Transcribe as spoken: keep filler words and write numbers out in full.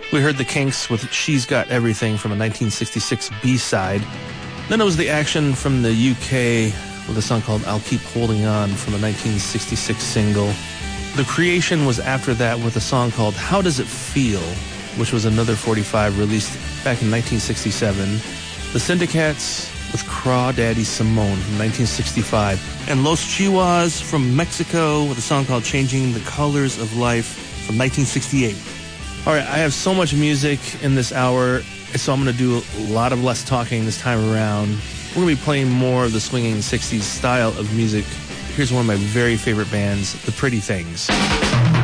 We heard the Kinks with She's Got Everything from a nineteen sixty-six B-side. Then it was the Action from the U K with a song called I'll Keep Holding On from a nineteen sixty-six single. The Creation was after that with a song called How Does It Feel, which was another forty-five released back in nineteen sixty-seven. The Syndicats with Crawdaddy Simone from nineteen sixty-five. And Los Chihuahuas from Mexico with a song called Changing the Colors of Life from nineteen sixty-eight. All right, I have so much music in this hour, so I'm going to do a lot of less talking this time around. We're going to be playing more of the swinging sixties style of music. Here's one of my very favorite bands, The Pretty Things.